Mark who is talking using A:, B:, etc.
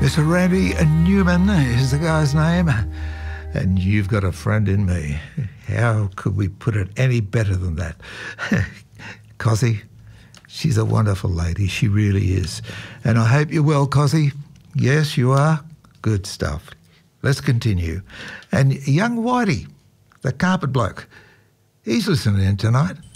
A: Mr. Randy Newman is the guy's name, and you've got a friend in me. How could we put it any better than that? Cozzy, she's a wonderful lady, she really is. And I hope you're well, Cozzy. Yes, you are? Good stuff. Let's continue. And young Whitey, the carpet bloke, he's listening in tonight.